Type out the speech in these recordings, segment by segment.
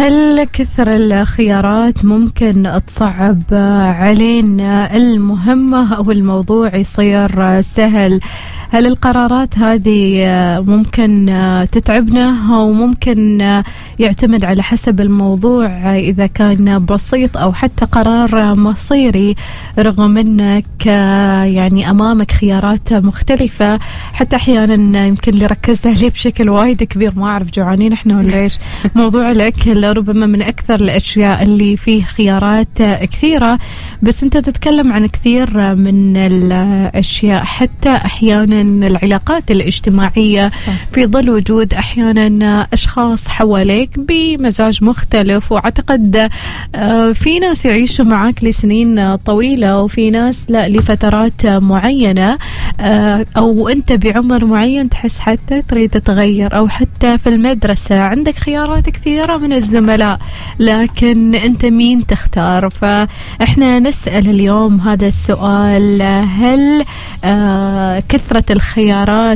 هل كثر الخيارات ممكن تصعب علينا المهمة أو الموضوع يصير سهل؟ هل القرارات هذه ممكن تتعبنا أو ممكن يعتمد على حسب الموضوع إذا كان بسيط أو حتى قرار مصيري، رغم أنك يعني أمامك خيارات مختلفة؟ حتى أحيانا يمكن اللي ركزت عليه بشكل وايد كبير، ما أعرف جوعانين إحنا ولا إيش، موضوع الأكل ربما من أكثر الأشياء اللي فيه خيارات كثيرة، بس أنت تتكلم عن كثير من الأشياء، حتى أحيانا العلاقات الاجتماعية في ظل وجود أحيانا أشخاص حواليك بمزاج مختلف. وأعتقد في ناس يعيشوا معك لسنين طويلة وفي ناس لا لفترات معينة، أو أنت بعمر معين تحس حتى تريد تتغير، أو حتى في المدرسة عندك خيارات كثيرة من الزملاء لكن أنت مين تختار؟ فإحنا نسأل اليوم هذا السؤال: هل كثرة الخيارات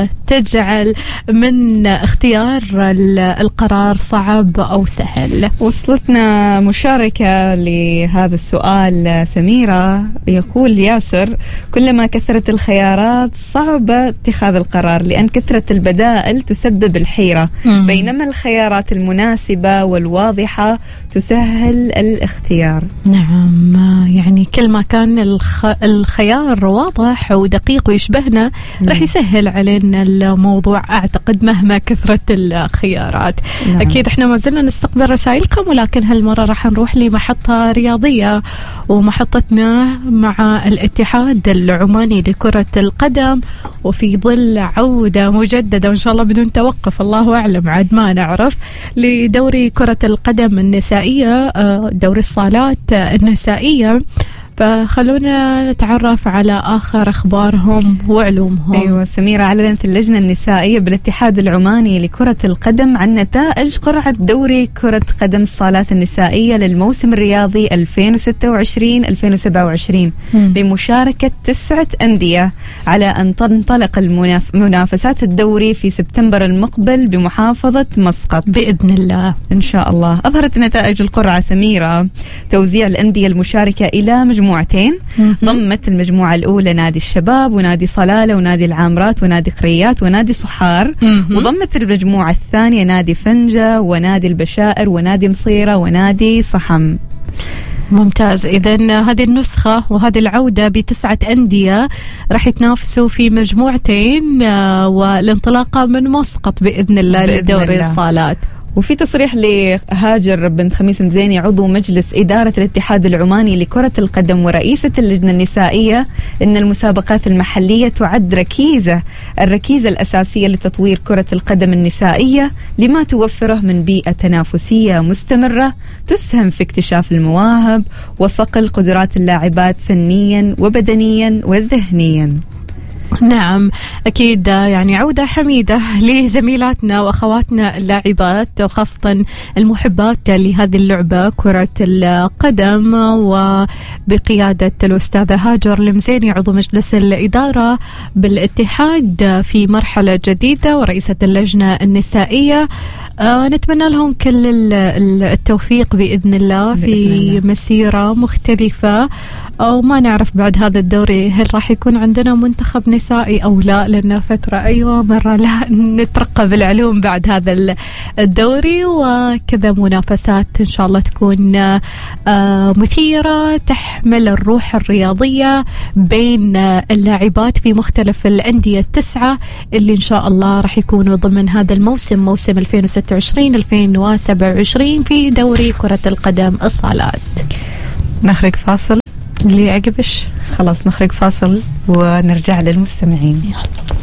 تجعل من اختيار القرار صعب أو سهل؟ وصلتنا مشاركة لهذا السؤال سميرة، يقول ياسر: كلما كثرت الخيارات صعب اتخاذ القرار، لأن كثرة البدائل تسبب الحيرة، بينما الخيارات المناسبة والواضحة تسهل الاختيار. نعم، يعني كل ما كان الخيار واضح ودقيق ويشبهنا راح يسهل علينا الموضوع، أعتقد مهما كثرت الخيارات. نعم. أكيد احنا ما زلنا نستقبل رسائلكم، ولكن هالمرة راح نروح لمحطة رياضية، ومحطتنا مع الاتحاد العماني لكرة القدم، وفي ظل عودة مجددة وإن شاء الله بدون توقف، الله أعلم عاد ما نعرف، لدوري كرة القدم النسائية، دوري الصالات النسائية. فخلونا نتعرف على آخر أخبارهم وعلومهم. أيوة سميرة، أعلنت اللجنة النسائية بالاتحاد العماني لكرة القدم عن نتائج قرعة دوري كرة قدم الصالات النسائية للموسم الرياضي 2026-2027 بمشاركة 9 أندية، على أن تنطلق منافسات الدوري في سبتمبر المقبل بمحافظة مسقط بإذن الله إن شاء الله. أظهرت نتائج القرعة سميرة توزيع الأندية المشاركة إلى مجموعتين. ضمت المجموعة الأولى نادي الشباب ونادي صلالة ونادي العامرات ونادي قريات ونادي صحار، وضمت المجموعة الثانية نادي فنجة ونادي البشائر ونادي مصيرة ونادي صحم. ممتاز. إذن هذه النسخة وهذه العودة ب9 أندية راح يتنافسوا في مجموعتين، والانطلاقة من مسقط بإذن الله لدوري الصالات. وفي تصريح لهاجر بنت خميس مزيني عضو مجلس إدارة الاتحاد العماني لكرة القدم ورئيسة اللجنة النسائية إن المسابقات المحلية تعد الركيزة الأساسية لتطوير كرة القدم النسائية، لما توفره من بيئة تنافسية مستمرة تسهم في اكتشاف المواهب وصقل قدرات اللاعبات فنيا وبدنيا وذهنيا. نعم أكيد، يعني عودة حميدة لزميلاتنا وأخواتنا اللاعبات، وخاصة المحبات لهذه اللعبة كرة القدم، وبقيادة الأستاذة هاجر المزيني عضو مجلس الإدارة بالاتحاد في مرحلة جديدة ورئيسة اللجنة النسائية. نتمنى لهم كل التوفيق بإذن الله في مسيرة مختلفة، وما نعرف بعد هذا الدوري هل راح يكون عندنا منتخب نسائي أو لا، لأن فترة أيوة مرة لا نترقب العلوم بعد هذا الدوري، وكذا منافسات إن شاء الله تكون مثيرة تحمل الروح الرياضية بين اللاعبات في مختلف الأندية 9 اللي إن شاء الله راح يكونوا ضمن هذا الموسم، موسم 2026-2027 في دوري كرة القدم الصالات. نخرج فاصل اللي عقبش، خلاص نخرج فاصل ونرجع للمستمعين. يلا.